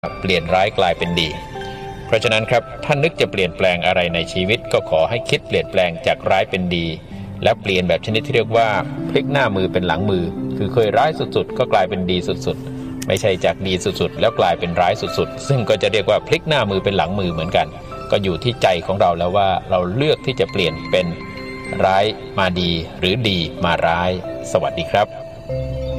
เปลี่ยนร้ายกลายเป็นดีเพราะฉะนั้นครับถ้านึกจะเปลี่ยนแปลงอะไรในชีวิตก็ขอให้คิดเปลี่ยนแปลงจากร้ายเป็นดีและเปลี่ยนแบบชนิดที่เรียกว่าพลิกหน้ามือเป็นหลังมือคือเคยร้ายสุดๆก็กลายเป็นดีสุดๆไม่ใช่จากดีสุดๆแล้วกลายเป็นร้ายสุดๆซึ่งก็จะเรียกว่าพลิกหน้ามือเป็นหลังมือเหมือนกันก็อยู่ที่ใจของเราแล้วว่าเราเลือกที่จะเปลี่ยนเป็นร้ายมาดีหรือดีมาร้ายสวัสดีครับ